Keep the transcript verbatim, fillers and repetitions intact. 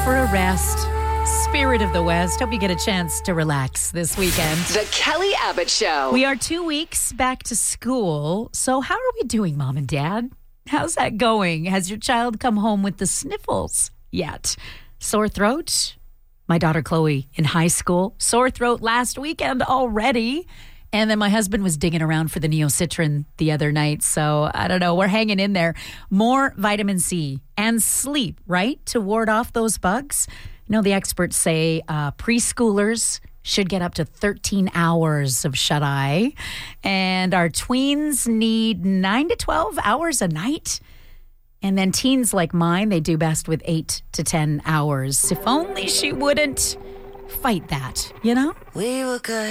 for a rest. Spirit of the West. Hope you get a chance to relax this weekend. The Kelly Abbott Show. We are two weeks back to school. So how are we doing, Mom and Dad? How's that going? Has your child come home with the sniffles yet? Sore throat? My daughter Chloe in high school. Sore throat last weekend already. And then my husband was digging around for the Neocitrin the other night. So I don't know. We're hanging in there. More vitamin C and sleep, right? To ward off those bugs. You know, the experts say uh, preschoolers should get up to thirteen hours of shut-eye. And our tweens need nine to twelve hours a night. And then teens like mine, they do best with eight to ten hours. If only she wouldn't fight that, you know? We were good.